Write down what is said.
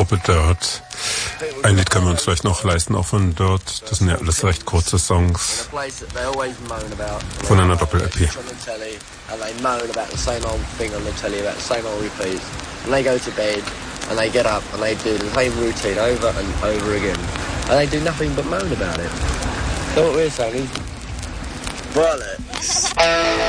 Gruppe Dirt. Ein Lied können wir uns vielleicht noch leisten, auch von Dirt. Das sind ja alles recht kurze Songs von einer Doppel-EP. And they moan about the same old thing on the telly, about the same old repeats. And they go to bed, and they get up, and they do the same routine over and over again. And they do nothing but moan about it. So what we're saying is, bollocks.